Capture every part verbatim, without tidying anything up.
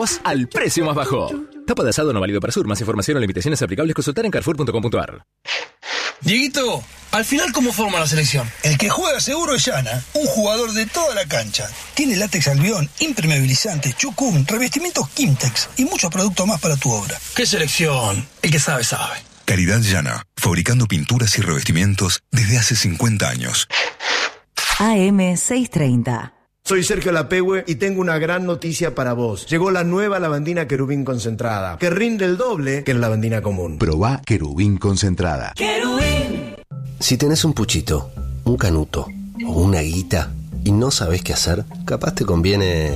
al precio más bajo. Tapa de asado no válido para Sur. Más información o limitaciones aplicables consultar en carrefour punto com punto a r. Dieguito, al final, ¿cómo forma la selección? El que juega seguro es Yana, un jugador de toda la cancha. Tiene látex albión, impermeabilizante, chucún, revestimientos Kimtex y muchos productos más para tu obra. ¿Qué selección? El que sabe, sabe. Calidad Yana, fabricando pinturas y revestimientos desde hace cincuenta años. A M seiscientos treinta. Soy Sergio Lapehue y tengo una gran noticia para vos. Llegó la nueva lavandina Querubín concentrada, que rinde el doble que la lavandina común. Probá Querubín concentrada. ¡Querubín! Si tenés un puchito, un canuto o una guita y no sabés qué hacer, capaz te conviene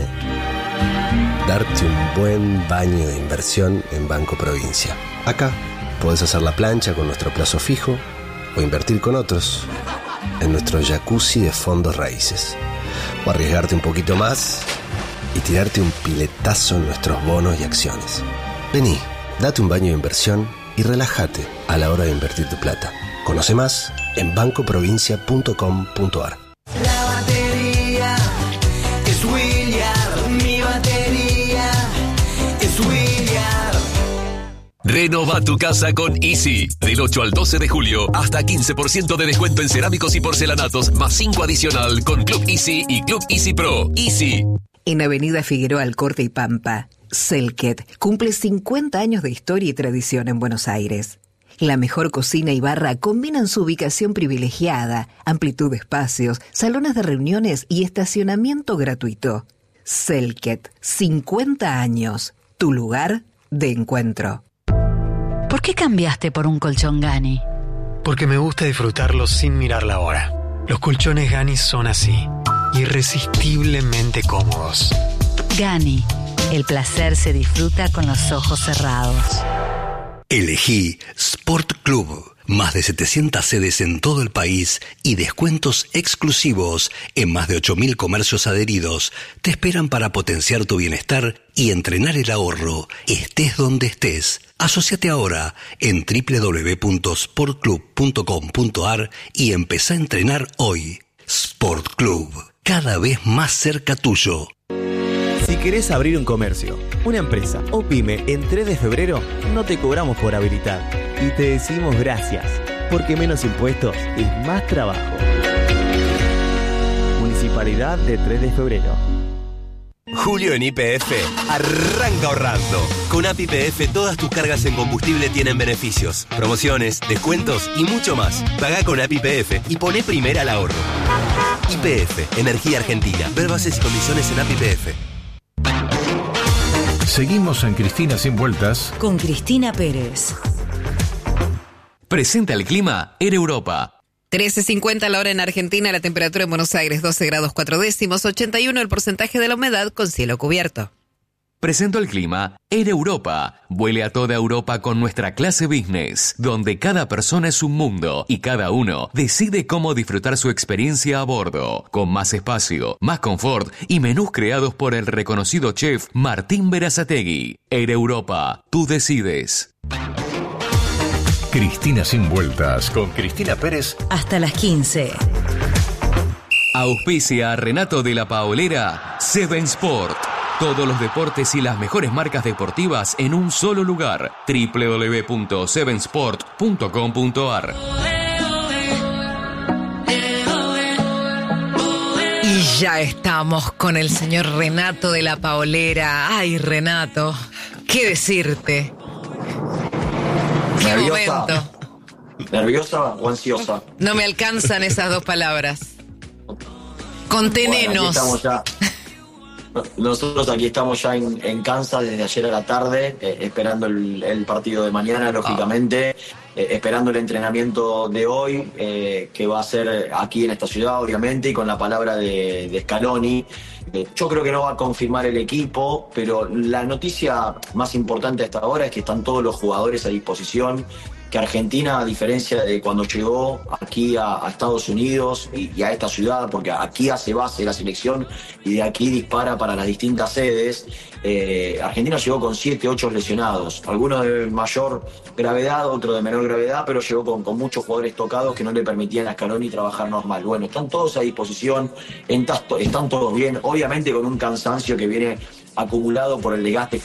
darte un buen baño de inversión en Banco Provincia. Acá podés hacer la plancha con nuestro plazo fijo o invertir con otros en nuestro jacuzzi de fondos raíces. O arriesgarte un poquito más y tirarte un piletazo en nuestros bonos y acciones. Vení, date un baño de inversión y relájate a la hora de invertir tu plata. Conoce más en banco provincia punto com punto a r. La batería es William, mi batería es William. Renova tu casa con Easy. Del ocho al doce de julio, hasta quince por ciento de descuento en cerámicos y porcelanatos, más cinco adicional con Club Easy y Club Easy Pro. Easy. En Avenida Figueroa Alcorte y Pampa, Selket cumple cincuenta años de historia y tradición en Buenos Aires. La mejor cocina y barra combinan su ubicación privilegiada, amplitud de espacios, salones de reuniones y estacionamiento gratuito. Selket, cincuenta años, tu lugar de encuentro. ¿Por qué cambiaste por un colchón Gani? Porque me gusta disfrutarlo sin mirar la hora. Los colchones Gani son así, irresistiblemente cómodos. Gani, el placer se disfruta con los ojos cerrados. Elegí Sport Club. Más de setecientas sedes en todo el país y descuentos exclusivos en más de ocho mil comercios adheridos te esperan para potenciar tu bienestar y entrenar el ahorro, estés donde estés. Asociate ahora en doble u doble u doble u punto sport club punto com punto a r y empezá a entrenar hoy. Sport Club, cada vez más cerca tuyo. Si querés abrir un comercio, una empresa o pyme en tres de febrero, no te cobramos por habilitar. Y te decimos gracias, porque menos impuestos es más trabajo. Municipalidad de tres de febrero. Julio en Y P F arranca ahorrando. Con A P I P F todas tus cargas en combustible tienen beneficios, promociones, descuentos y mucho más. Pagá con A P I P F y poné primera al ahorro. Y P F, Energía Argentina. Ver bases y condiciones en A P I P F. Seguimos en Cristina Sin Vueltas con Cristina Pérez. Presenta el clima en Europa. trece cincuenta la hora en Argentina, la temperatura en Buenos Aires doce grados cuatro décimos, ochenta y uno el porcentaje de la humedad con cielo cubierto. Presento el clima en Europa. Vuele a toda Europa con nuestra clase business, donde cada persona es un mundo y cada uno decide cómo disfrutar su experiencia a bordo, con más espacio, más confort y menús creados por el reconocido chef Martín Berazategui. En Europa, tú decides. Cristina Sin Vueltas con Cristina Pérez hasta las quince. Auspicia Renato de la Paolera, Seven Sport. Todos los deportes y las mejores marcas deportivas en un solo lugar. doble u doble u doble u punto seven sport punto com punto a r. Y ya estamos con el señor Renato de la Paolera. Ay, Renato, ¿qué decirte? ¿Qué ¿Nerviosa? momento? ¿Nerviosa o ansiosa? No me alcanzan esas dos palabras. Contenenos. Bueno, aquí estamos ya. Nosotros aquí estamos ya en, en Kansas desde ayer a la tarde, eh, esperando el, el partido de mañana, lógicamente, eh, esperando el entrenamiento de hoy, eh, que va a ser aquí en esta ciudad, obviamente, y con la palabra de, de Scaloni. Eh, yo creo que no va a confirmar el equipo, pero la noticia más importante hasta ahora es que están todos los jugadores a disposición, que Argentina, a diferencia de cuando llegó aquí a, a Estados Unidos y, y a esta ciudad, porque aquí hace base la selección y de aquí dispara para las distintas sedes, eh, Argentina llegó con siete, ocho lesionados, algunos de mayor gravedad, otros de menor gravedad, pero llegó con, con muchos jugadores tocados que no le permitían a Scaloni trabajar normal. Bueno, están todos a disposición, están todos bien, obviamente con un cansancio que viene acumulado por el desgaste